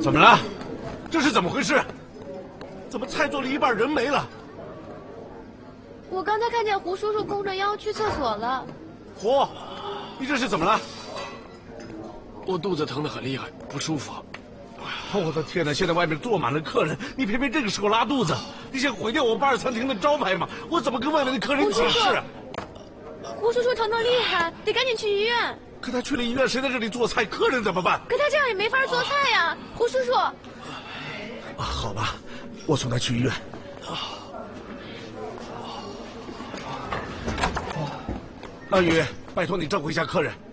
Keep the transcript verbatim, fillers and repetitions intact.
怎么了？这是怎么回事？怎么菜做了一半人没了？ 我刚才看见胡叔叔弓着腰去厕所了。 胡，你这是怎么了？ 我肚子疼得很厉害，不舒服。 我的天哪！现在外面坐满了客人，你偏偏这个时候拉肚子，你想毁掉我巴尔餐厅的招牌吗？我怎么跟外面的客人解释？ 胡叔叔疼得厉害，得赶紧去医院。 可他去了医院，谁在这里做菜？客人怎么办？ 可他这样也没法做菜呀，胡叔叔。 啊，好吧，我送他去医院。阿宇，拜托你照顾一下客人。